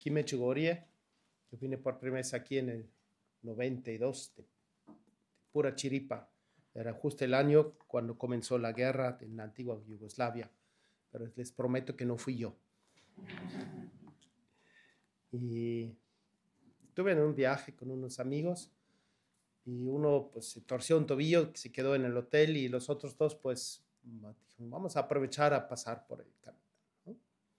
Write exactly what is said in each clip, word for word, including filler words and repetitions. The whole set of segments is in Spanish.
aquí en Medjugorje. Yo vine por primera vez aquí en el noventa y dos, de, de pura chiripa. Era justo el año cuando comenzó la guerra en la antigua Yugoslavia, pero les prometo que no fui yo. Y estuve en un viaje con unos amigos y uno pues se torció un tobillo, se quedó en el hotel y los otros dos pues dijeron, vamos a aprovechar a pasar por el camino, ¿no?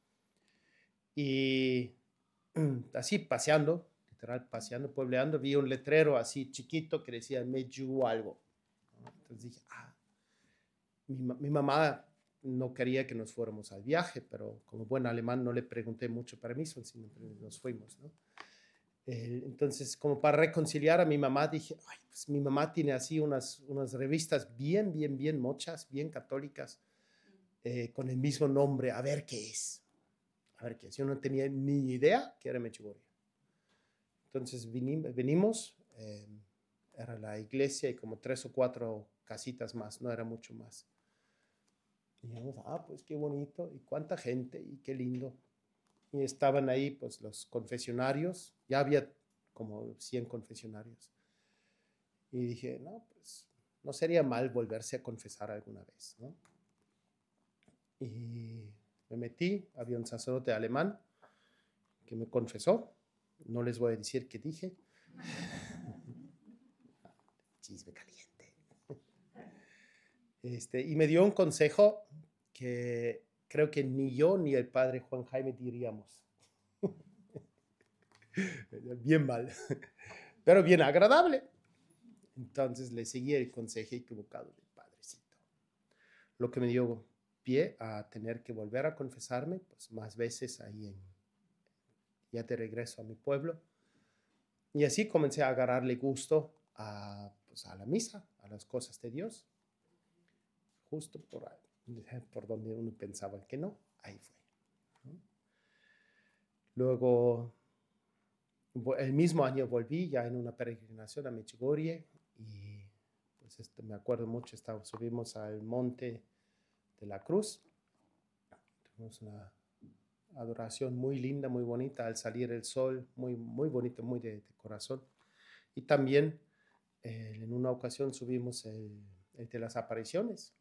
Y así paseando, literal paseando, puebleando, vi un letrero así chiquito que decía Medju algo, ¿no? Entonces dije, ah, mi, mi mamá no quería que nos fuéramos al viaje, pero como buen alemán no le pregunté mucho permiso, sino nos fuimos, ¿no? Eh, entonces, como para reconciliar a mi mamá, dije, ay, pues mi mamá tiene así unas, unas revistas bien, bien, bien mochas, bien católicas, eh, con el mismo nombre, a ver qué es. A ver qué es. Yo no tenía ni idea que era Medjugorje. Entonces vinimos, venimos, eh, era la iglesia y como tres o cuatro casitas más, no era mucho más. Y dijimos, ah, pues qué bonito, y cuánta gente, y qué lindo. Y estaban ahí pues los confesionarios, ya había como cien confesionarios. Y dije, no, pues no sería mal volverse a confesar alguna vez, ¿no? Y me metí, había un sacerdote alemán que me confesó, no les voy a decir qué dije. Chisme caliente. Este, y me dio un consejo que creo que ni yo ni el padre Juan Jaime diríamos. Bien mal, pero bien agradable. Entonces le seguí el consejo equivocado del padrecito, lo que me dio pie a tener que volver a confesarme pues más veces ahí en, ya de regreso a mi pueblo. Y así comencé a agarrarle gusto a, pues, a la misa, a las cosas de Dios, justo por, ahí, por donde uno pensaba que no, ahí fue, ¿no? Luego, el mismo año volví ya en una peregrinación a Medjugorje y pues este, me acuerdo mucho, estaba, subimos al monte de la Cruz, tuvimos una adoración muy linda, muy bonita, al salir el sol, muy, muy bonito, muy de, de corazón. Y también eh, en una ocasión subimos el, el de las apariciones.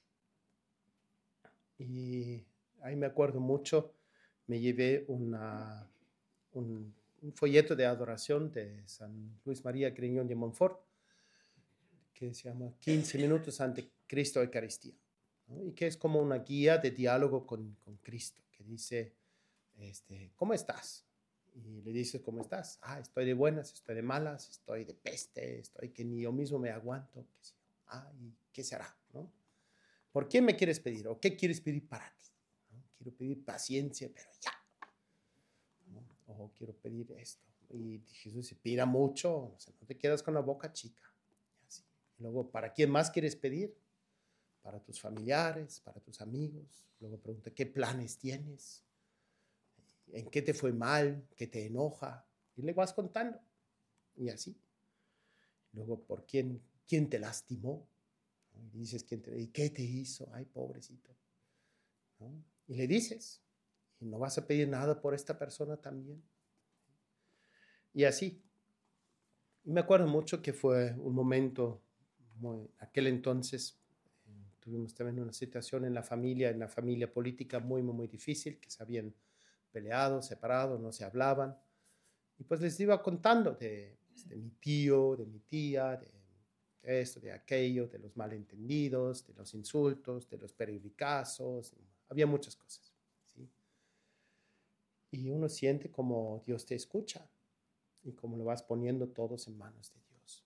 Y ahí me acuerdo mucho, me llevé una, un, un folleto de adoración de San Luis María Griñón de Montfort, que se llama quince minutos ante Cristo Eucaristía, ¿no? Y que es como una guía de diálogo con, con Cristo, que dice, este, ¿cómo estás? Y le dices, ¿cómo estás? Ah, estoy de buenas, estoy de malas, estoy de peste, estoy que ni yo mismo me aguanto. ¿Qué sé yo? Ah, ¿y qué será? ¿No? ¿Por qué me quieres pedir? ¿O qué quieres pedir para ti? ¿No? Quiero pedir paciencia, pero ya. ¿No? O quiero pedir esto. Y Jesús se pida mucho, o sea, no te quedas con la boca chica. Y así. Y luego, ¿para quién más quieres pedir? Para tus familiares, para tus amigos. Luego pregunta, ¿qué planes tienes? ¿En qué te fue mal? ¿Qué te enoja? Y le vas contando. Y así. Luego, ¿por quién, quién te lastimó? ¿No? Y dices, ¿quién te, ¿y qué te hizo? Ay, pobrecito. ¿No? Y le dices, ¿y no vas a pedir nada por esta persona también? Y así. Y me acuerdo mucho que fue un momento, muy, aquel entonces, eh, tuvimos también una situación en la familia, en la familia política muy, muy, muy difícil, que se habían peleado, separado, no se hablaban. Y pues les iba contando de, de mi tío, de mi tía, de esto, de aquello, de los malentendidos, de los insultos, de los periodicazos. Había muchas cosas, ¿sí? Y uno siente como Dios te escucha y como lo vas poniendo todos en manos de Dios.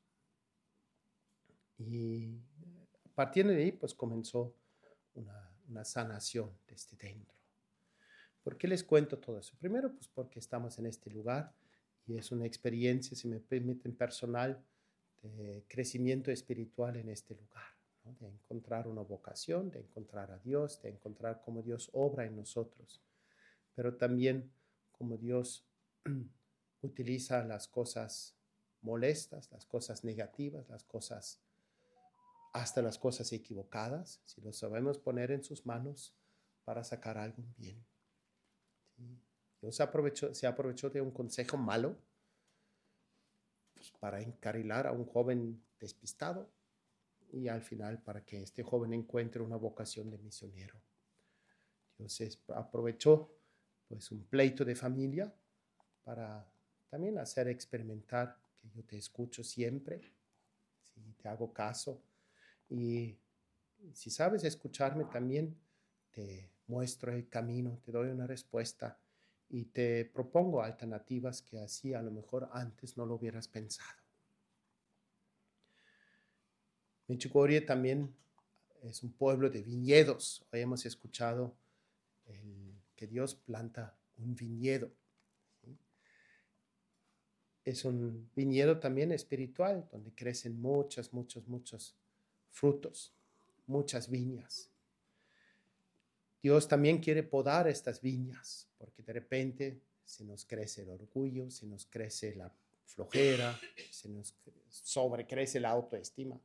Y partiendo de ahí, pues comenzó una, una sanación desde dentro. ¿Por qué les cuento todo eso? Primero, pues porque estamos en este lugar y es una experiencia, si me permiten, personal de crecimiento espiritual en este lugar, ¿no? De encontrar una vocación, de encontrar a Dios, de encontrar cómo Dios obra en nosotros, pero también cómo Dios utiliza las cosas molestas, las cosas negativas, las cosas, hasta las cosas equivocadas, si lo sabemos poner en sus manos para sacar algo bien. ¿Sí? Dios aprovechó, se aprovechó de un consejo malo pues, para encarrilar a un joven despistado y al final para que este joven encuentre una vocación de misionero. Dios es, aprovechó pues un pleito de familia para también hacer experimentar que yo te escucho siempre, si te hago caso y si sabes escucharme también te muestro el camino, te doy una respuesta y te propongo alternativas que así a lo mejor antes no lo hubieras pensado. Medjugorje también es un pueblo de viñedos. Hoy hemos escuchado el, que Dios planta un viñedo. ¿Sí? Es un viñedo también espiritual, donde crecen muchos, muchos, muchos frutos, muchas viñas. Dios también quiere podar estas viñas, porque de repente se nos crece el orgullo, se nos crece la flojera, se nos sobrecrece la autoestima.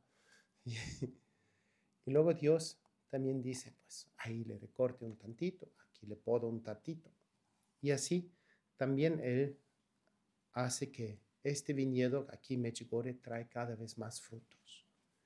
Y luego Dios también dice, pues ahí le recorte un tantito, aquí le podo un tantito. Y así también Él hace que este viñedo aquí en Medjugorje trae cada vez más frutos.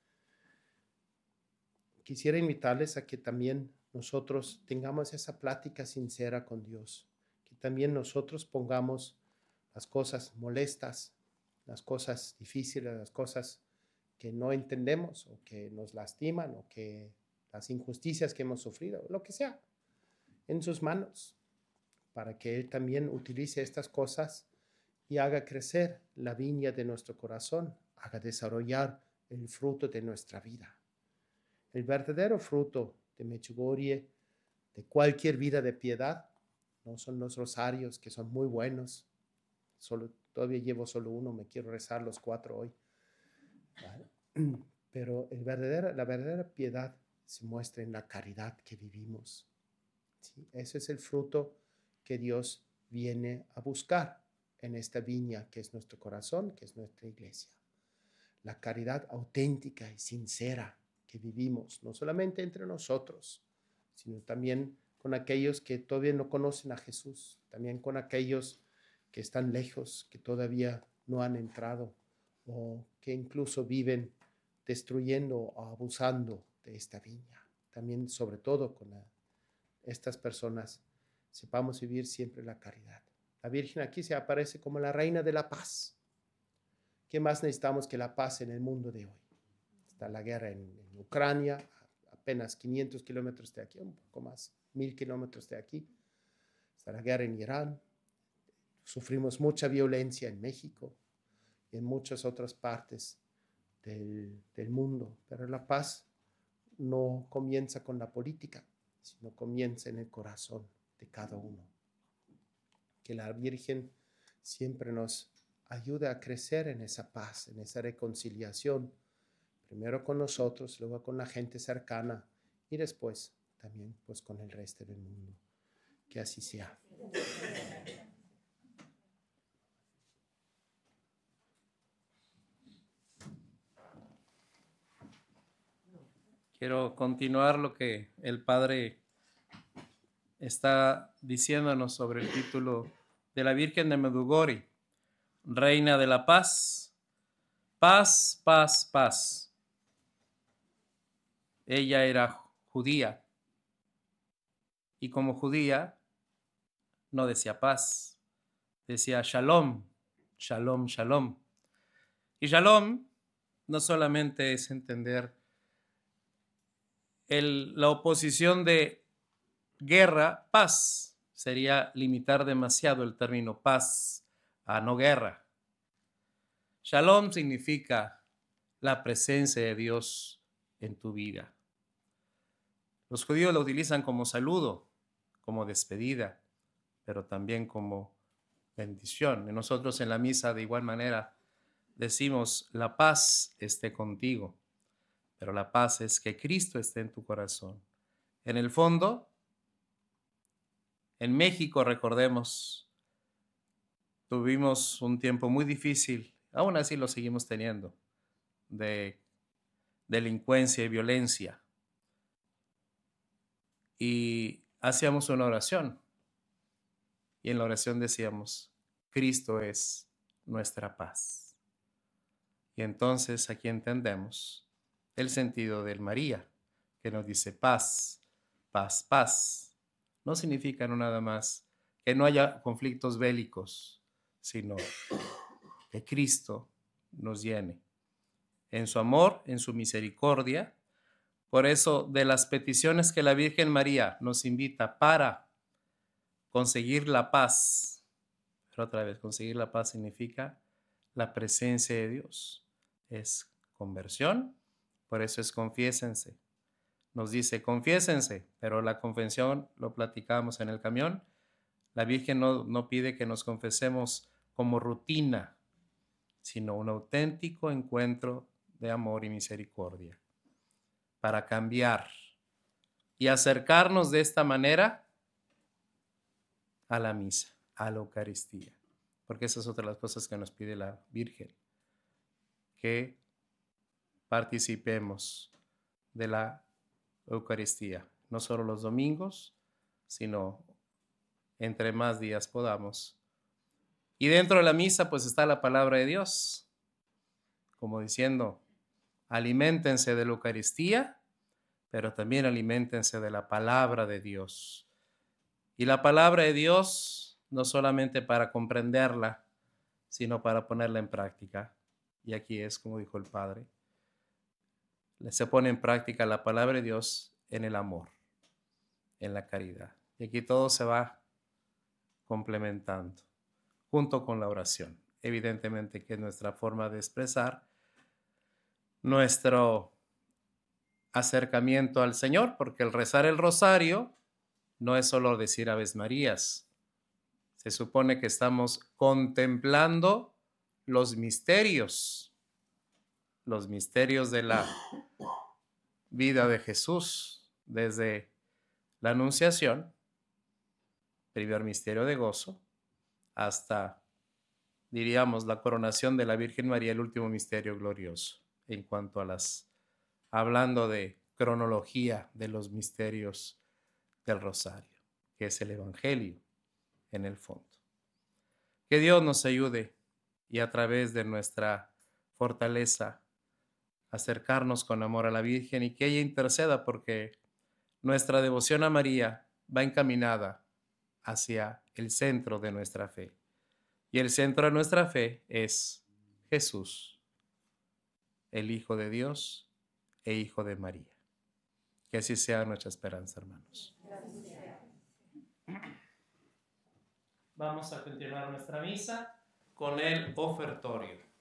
Quisiera invitarles a que también nosotros tengamos esa plática sincera con Dios, que también nosotros pongamos las cosas molestas, las cosas difíciles, las cosas que no entendemos o que nos lastiman o que las injusticias que hemos sufrido, lo que sea, en sus manos, para que Él también utilice estas cosas y haga crecer la viña de nuestro corazón, haga desarrollar el fruto de nuestra vida. El verdadero fruto de Medjugorje, de cualquier vida de piedad, no son los rosarios, que son muy buenos. Solo, todavía llevo solo uno, me quiero rezar los cuatro hoy. ¿Vale? Pero el verdadero, la verdadera piedad se muestra en la caridad que vivimos. ¿Sí? Ese es el fruto que Dios viene a buscar en esta viña que es nuestro corazón, que es nuestra iglesia. La caridad auténtica y sincera que vivimos, no solamente entre nosotros, sino también con aquellos que todavía no conocen a Jesús, también con aquellos que están lejos, que todavía no han entrado o que incluso viven destruyendo o abusando de esta viña. También, sobre todo, con la, estas personas, sepamos vivir siempre la caridad. La Virgen aquí se aparece como la reina de la paz. ¿Qué más necesitamos que la paz en el mundo de hoy? Está la guerra en, en Ucrania, apenas quinientos kilómetros de aquí, un poco más, mil kilómetros de aquí. Está la guerra en Irán. Sufrimos mucha violencia en México y en muchas otras partes del, del mundo. Pero la paz no comienza con la política, sino comienza en el corazón de cada uno. Que la Virgen siempre nos ayude a crecer en esa paz, en esa reconciliación, primero con nosotros, luego con la gente cercana y después también pues con el resto del mundo. Que así sea. Quiero continuar lo que el Padre está diciéndonos sobre el título de la Virgen de Medjugorje, Reina de la Paz. Paz, paz, paz. Ella era judía y como judía no decía paz, decía shalom, shalom, shalom. Y shalom no solamente es entender el, la oposición de guerra, paz, sería limitar demasiado el término paz a no guerra. Shalom significa la presencia de Dios en tu vida. Los judíos lo utilizan como saludo, como despedida, pero también como bendición. Y nosotros en la misa de igual manera decimos, la paz esté contigo, pero la paz es que Cristo esté en tu corazón. En el fondo, en México, recordemos, tuvimos un tiempo muy difícil, aún así lo seguimos teniendo, de delincuencia y violencia. Y hacíamos una oración Y en la oración decíamos, Cristo es nuestra paz. Y entonces aquí entendemos el sentido del María, que nos dice paz, paz, paz. No significa no nada más que no haya conflictos bélicos, sino que Cristo nos llene en su amor, en su misericordia. Por eso, de las peticiones que la Virgen María nos invita para conseguir la paz, pero otra vez, conseguir la paz significa la presencia de Dios. Es conversión, por eso es confiésense. Nos dice confiésense, pero la confesión, lo platicábamos en el camión, la Virgen no, no pide que nos confesemos como rutina, sino un auténtico encuentro de amor y misericordia para cambiar y acercarnos de esta manera a la misa, a la Eucaristía, porque esa es otra de las cosas que nos pide la Virgen, que participemos de la Eucaristía, no solo los domingos, sino entre más días podamos. Y dentro de la misa pues está la palabra de Dios, como diciendo, aliméntense de la Eucaristía, pero también aliméntense de la palabra de Dios. Y la palabra de Dios no solamente para comprenderla, sino para ponerla en práctica. Y aquí es como dijo el Padre, se pone en práctica la palabra de Dios en el amor, en la caridad. Y aquí todo se va complementando, junto con la oración. Evidentemente que es nuestra forma de expresar nuestro acercamiento al Señor, porque el rezar el rosario no es solo decir Aves Marías. Se supone que estamos contemplando los misterios, los misterios de la vida de Jesús, desde la Anunciación, primer misterio de gozo, hasta, diríamos, la coronación de la Virgen María, el último misterio glorioso, en cuanto a las, hablando de cronología de los misterios del rosario, que es el Evangelio en el fondo. Que Dios nos ayude y a través de nuestra fortaleza acercarnos con amor a la Virgen y que ella interceda, porque nuestra devoción a María va encaminada hacia el centro de nuestra fe. Y el centro de nuestra fe es Jesús, el Hijo de Dios e Hijo de María. Que así sea nuestra esperanza, hermanos. Vamos a continuar nuestra misa con el ofertorio.